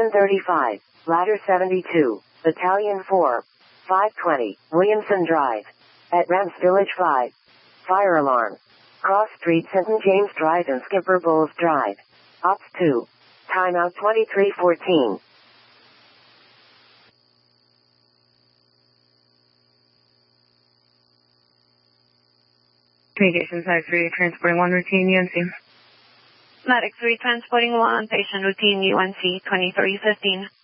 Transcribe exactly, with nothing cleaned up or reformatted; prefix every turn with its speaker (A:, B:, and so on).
A: Beacon thirty-five, Ladder seventy-two, Battalion four, five twenty, Williamson Drive. At Rams Village five. Fire alarm. Cross Street, Saint James Drive and Skipper Bowles Drive. Ops two. Timeout twenty-three fourteen.
B: Communications, Medic three, transporting one, routine U N C.
C: Medic three, transporting one, patient routine U N C twenty-three fifteen.